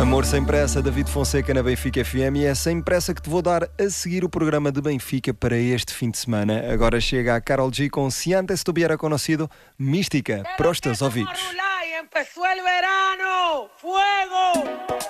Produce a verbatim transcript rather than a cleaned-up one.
Amor sem pressa, David Fonseca na Benfica F M, e é sem pressa que te vou dar a seguir o programa de Benfica para este fim de semana. Agora chega a Karol G com Si Antes Estuviera Conocido, Mística, para os teus ouvidos. Empezó el verano, fuego.